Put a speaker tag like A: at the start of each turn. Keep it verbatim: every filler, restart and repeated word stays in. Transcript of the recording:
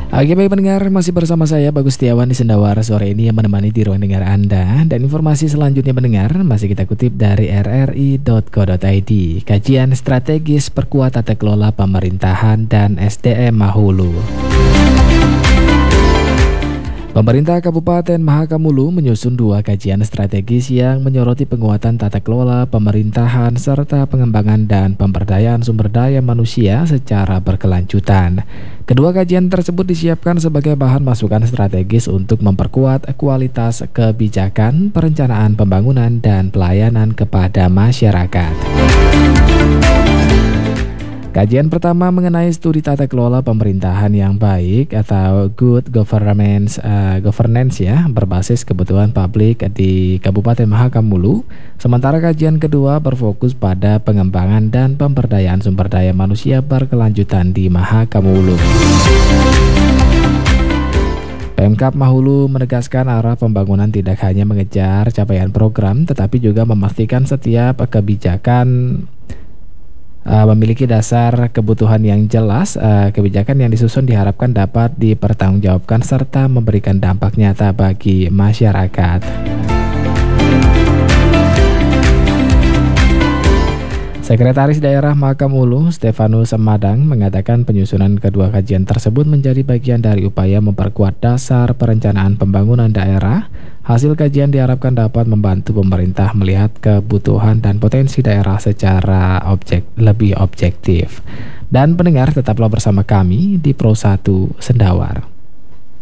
A: Oke baik pendengar, masih bersama saya Bagus Setiawan di Sendawara sore ini yang menemani di ruang dengar Anda. Dan informasi selanjutnya pendengar masih kita kutip dari r r i dot co dot i d. Kajian strategis perkuat tata kelola pemerintahan dan S D M Mahulu. Pemerintah Kabupaten Mahakamulu menyusun dua kajian strategis yang menyoroti penguatan tata kelola pemerintahan serta pengembangan dan pemberdayaan sumber daya manusia secara berkelanjutan. Kedua kajian tersebut disiapkan sebagai bahan masukan strategis untuk memperkuat kualitas kebijakan, perencanaan pembangunan, dan pelayanan kepada masyarakat. Kajian pertama mengenai studi tata kelola pemerintahan yang baik atau good governance uh, governance ya, berbasis kebutuhan publik di Kabupaten Mahakamulu. Sementara kajian kedua berfokus pada pengembangan dan pemberdayaan sumber daya manusia berkelanjutan di Mahakamulu. Pemkab Mahulu menegaskan arah pembangunan tidak hanya mengejar capaian program, tetapi juga memastikan setiap kebijakan Uh, memiliki dasar kebutuhan yang jelas. Uh, kebijakan yang disusun diharapkan dapat dipertanggungjawabkan serta memberikan dampak nyata bagi masyarakat. Sekretaris Daerah Mahakamulu, Stefanus Madang, mengatakan penyusunan kedua kajian tersebut menjadi bagian dari upaya memperkuat dasar perencanaan pembangunan daerah. Hasil kajian diharapkan dapat membantu pemerintah melihat kebutuhan dan potensi daerah secara objek, lebih objektif. Dan pendengar, tetaplah bersama kami di Pro satu Sendawar.